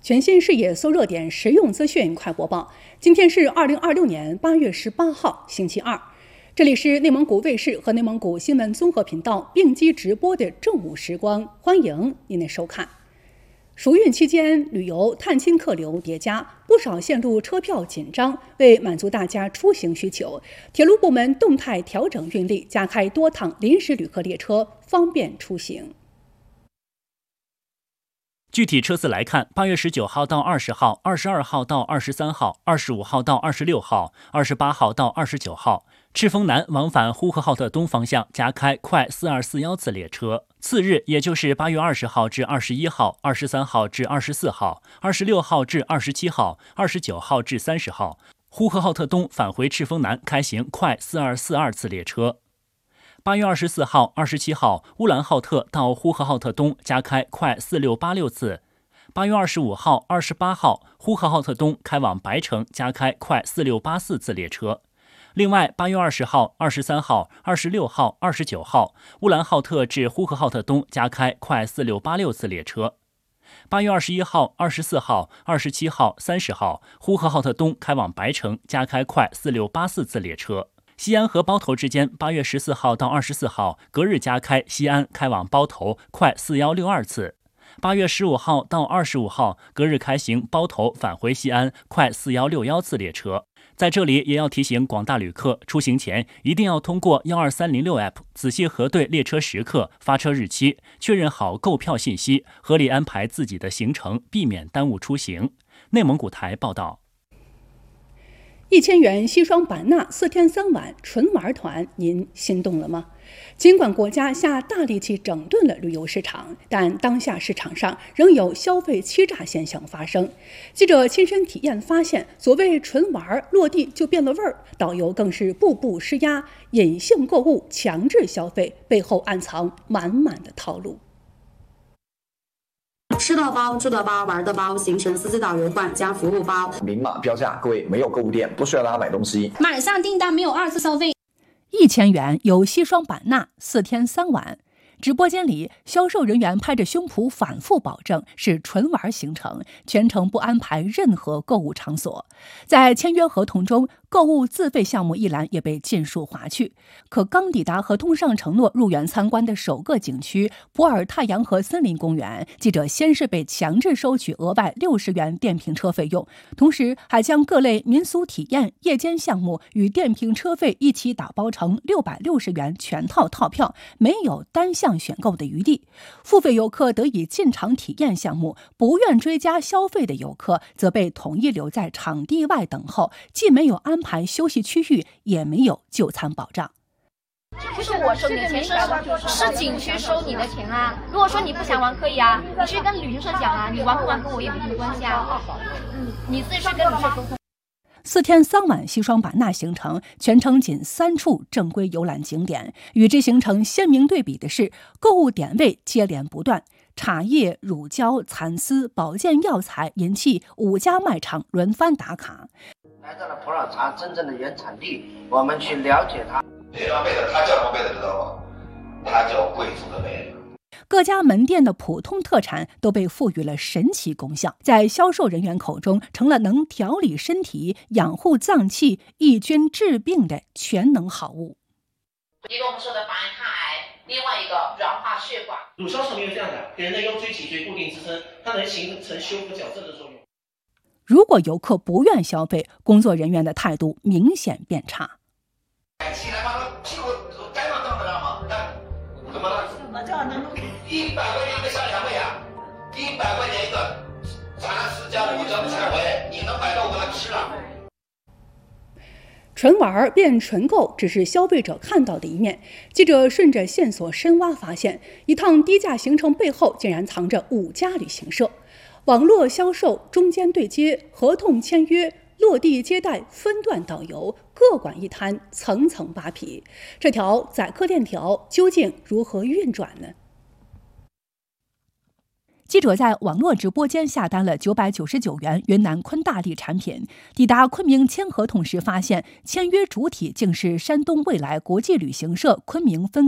全新视野搜热点实用资讯快播报。今天是2026年8月18号，星期二。这里是内蒙古卫视和内蒙古新闻综合频道并机直播的正午时光，欢迎您的收看。暑运期间，旅游探亲客流叠加，不少线路车票紧张。为满足大家出行需求，铁路部门动态调整运力，加开多趟临时旅客列车，方便出行。 具体车次来看，8月19号到20号、22号到23号、25号到26号、28号到29号，赤峰南往返呼和浩特东方向加开快4241次列车。次日，也就是8月20号至21号、23号至24号、26号至27号、29号至30号，呼和浩特东返回赤峰南开行快4242次列车。8月24号、27号，乌兰浩特到呼和浩特东加开快4686次。8月25号、28号，呼和浩特东开往白城加开快4684次列车。另外，8月20号、23号、26号、29号，乌兰浩特至呼和浩特东加开快4686次列车。8月21号、24号、27号、30号，呼和浩特东开往白城加开快4684次列车。西安和包头之间8月14号到24号隔日加开西安开往包头快4162次。8月15号到25号隔日开行包头返回西安快4161次列车。在这里也要提醒广大旅客，出行前一定要通过12306 App 仔细核对列车时刻、发车日期，确认好购票信息，合理安排自己的行程，避免耽误出行。内蒙古台报道。 1000元西双版纳4天3晚纯玩团，您心动了吗？尽管国家下大力气整顿了旅游市场，但当下市场上仍有消费欺诈现象发生。记者亲身体验发现，所谓纯玩落地就变了味儿，导游更是步步施压，隐性购物、强制消费，背后暗藏满满的套路。 吃的包、住的包、玩的包，形成司机导游罐加服务包。 明码标价，各位没有购物店，不需要大家买东西。 马上订单，没有二次消费。 1000元游西双版纳4天3晚。直播间里，销售人员拍着胸脯反复保证是纯玩行程，全程不安排任何购物场所。在签约合同中，购物自费项目一栏也被尽数划去。可刚抵达合同上承诺入园参观的首个景区博尔太阳河森林公园，记者先是被强制收取额外60元电瓶车费用，同时还将各类民俗体验、夜间项目与电瓶车费一起打包成660元全套套票，没有单项选购的余地。付费游客得以进场体验项目，不愿追加消费的游客则被统一留在场地外等候，既没有安排休息区域，也没有就餐保障。 不是我收你的钱，是景区收你的钱啊。如果说你不想玩可以啊，你去跟旅行社讲啊，你玩不玩跟我也没什么关系啊。你自己去跟旅行社沟通。 4天3晚西双版纳行程，全程仅3处正规游览景点。与之行程鲜明对比的是，购物点位接连不断，茶叶、乳胶、蚕丝、保健药材、银器5家卖场轮番打卡。 来到了普洱茶真正的原产地，我们去了解它。 这张杯子它叫什么杯子知道吗？它叫贵族的杯子。 各家门店的普通特产都被赋予了神奇功效，在销售人员口中成了能调理身体、养护脏器、抑菌治病的全能好物。 一个我们说的防癌抗癌，另外一个软化血管。 乳胶是没有这样的，给人的腰椎、脊椎固定支撑，它能形成修复矫正的作用。 如果游客不愿消费，工作人员的态度明显变差。 起来把那屁股该往上的让吗？怎么了？100块钱一个小肠胃啊，100块钱一个，咱4家5家5回，你能买到我来吃了。 纯玩变纯购只是消费者看到的一面。记者顺着线索深挖，发现一趟低价行程背后竟然藏着5家旅行社。网络销售、中间对接、合同签约、落地接待、分段导游，各管一摊，层层扒皮。这条宰客链条究竟如何运转呢？记者在网络直播间下单了999元云南昆大丽产品，抵达昆明签合同时，发现签约主体竟是山东未来国际旅行社昆明分